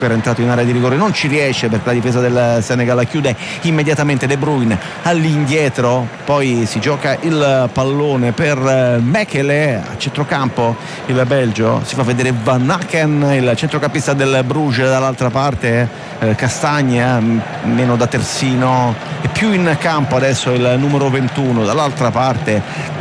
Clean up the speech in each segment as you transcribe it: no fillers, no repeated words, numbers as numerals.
era entrato in area di rigore, non ci riesce perché la difesa del Senegal chiude immediatamente. De Bruyne all'indietro, poi si gioca il pallone per Mechele a centrocampo. Il Belgio si fa vedere Van Aken, il centrocampista del Bruges. Dall'altra parte Castagna, meno da terzino e più in campo adesso il numero 21. Dall'altra parte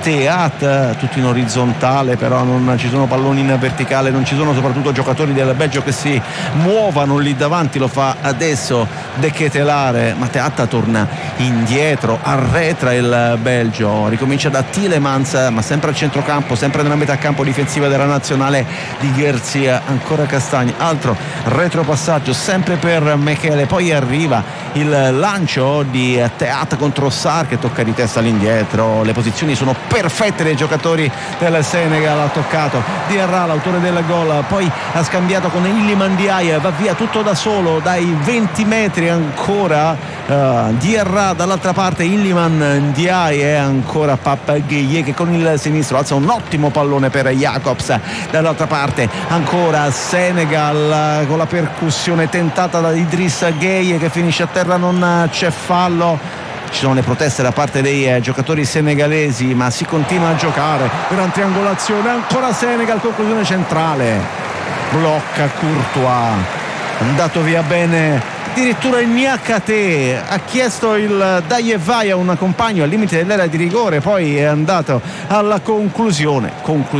Theat, tutto in orizzontale, però non ci sono palloni in verticale, non ci sono soprattutto giocatori del Belgio che si muovano lì davanti. Lo fa adesso De Ketelaere, ma Theat torna indietro, arretra il Belgio, ricomincia da Tielemans, ma sempre al centrocampo, sempre nella metà campo difensiva della nazionale di Garcia. Ancora Castagni, altro retropassaggio sempre per Mechele, poi arriva il lancio di Theat contro Sarr che tocca di testa all'indietro. Le posizioni sono perfette dei giocatori del Senegal. Ha toccato Diarra, l'autore del gol, poi ha scambiato con Iliman Ndiaye, va via tutto da solo dai 20 metri ancora Diarra, dall'altra parte Iliman Ndiaye, ancora Pape Gueye che con il sinistro alza un ottimo pallone per Jacobs. Dall'altra parte ancora Senegal con la percussione tentata da Idriss Gueye che finisce a terra, non c'è fallo. Ci sono le proteste da parte dei giocatori senegalesi, ma si continua a giocare. Gran triangolazione, ancora Senegal, conclusione centrale, blocca Courtois, andato via bene addirittura il Niakate, ha chiesto il dai e vai a un compagno al limite dell'area di rigore, poi è andato alla conclusione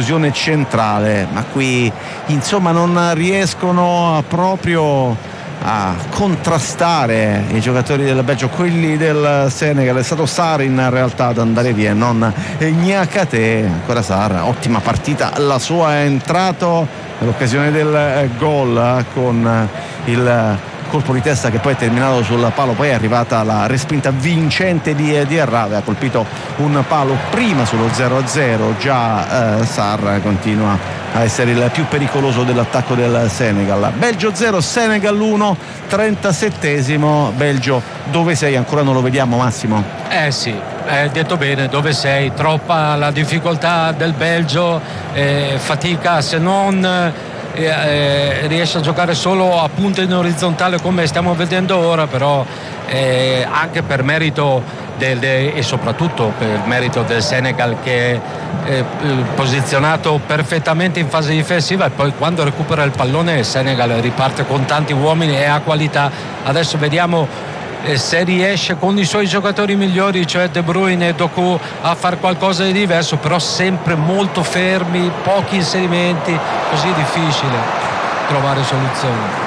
centrale, ma qui insomma non riescono proprio a contrastare i giocatori del Belgio, quelli del Senegal. È stato Sarr in realtà ad andare via, non Niakate. Ancora Sarr, ottima partita la sua, è entrato nell'occasione del gol con il colpo di testa che poi è terminato sul palo, poi è arrivata la respinta vincente di Diarra, aveva colpito un palo prima sullo 0-0. Già Sarr continua a essere il più pericoloso dell'attacco del Senegal. Belgio 0, Senegal 1, 37esimo. Belgio, dove sei? Ancora non lo vediamo, Massimo. Sì, hai detto bene, dove sei? Troppa la difficoltà del Belgio, fatica, se non riesce a giocare solo a punta in orizzontale come stiamo vedendo ora, però anche per merito e soprattutto per merito del Senegal, che è posizionato perfettamente in fase difensiva, e poi quando recupera il pallone il Senegal riparte con tanti uomini e ha qualità. Adesso vediamo se riesce con i suoi giocatori migliori, cioè De Bruyne e Doku, a fare qualcosa di diverso, però sempre molto fermi, pochi inserimenti, così è difficile trovare soluzioni.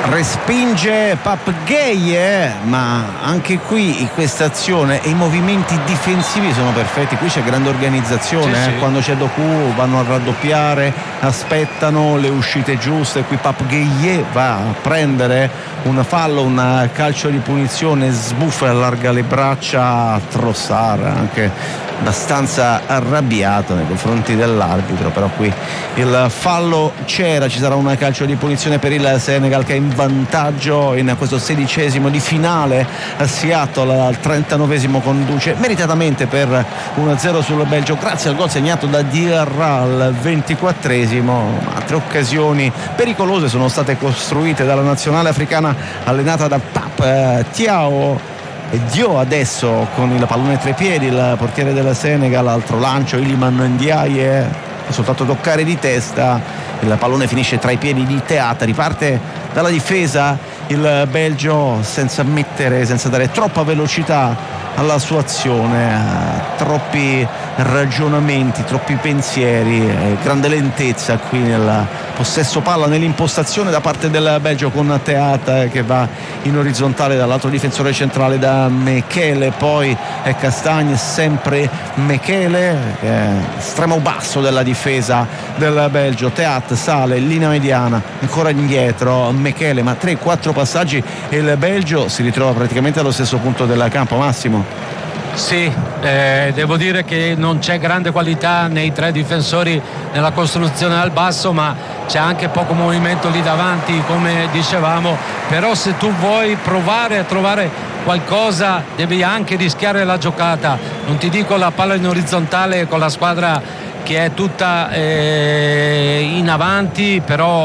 Respinge Pape Gueye, ma anche qui in questa azione i movimenti difensivi sono perfetti. Qui c'è grande organizzazione, sì. Quando c'è Doku vanno a raddoppiare, aspettano le uscite giuste. Qui Pape Gueye va a prendere un fallo, un calcio di punizione, sbuffa e allarga le braccia. Trossard anche abbastanza arrabbiato nei confronti dell'arbitro, però qui il fallo c'era. Ci sarà un calcio di punizione per il Senegal che è in vantaggio in questo 16esimo di finale a Seattle. Al 39esimo conduce meritatamente per 1-0 sul Belgio grazie al gol segnato da Diarra al 24esimo. Altre occasioni pericolose sono state costruite dalla nazionale africana allenata da Pape Thiaw e Dio. Adesso con il pallone tra i piedi il portiere del Senegal, altro lancio, Iliman Ndiaye, soltanto toccare di testa, il pallone finisce tra i piedi di Theat. Riparte dalla difesa il Belgio senza dare troppa velocità alla sua azione, troppi ragionamenti, troppi pensieri, grande lentezza qui nel possesso palla, nell'impostazione da parte del Belgio, con Theat che va in orizzontale dall'altro difensore centrale da Mechele, poi è Castagna, sempre Mechele, estremo basso della difesa del Belgio. Theat sale in linea mediana, ancora indietro Mechele, ma 3-4 passaggi e il Belgio si ritrova praticamente allo stesso punto del campo. Massimo. Sì, devo dire che non c'è grande qualità nei tre difensori nella costruzione al basso, ma c'è anche poco movimento lì davanti, come dicevamo. Però se tu vuoi provare a trovare qualcosa devi anche rischiare la giocata. Non ti dico la palla in orizzontale con la squadra che è tutta in avanti, però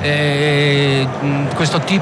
questo tipo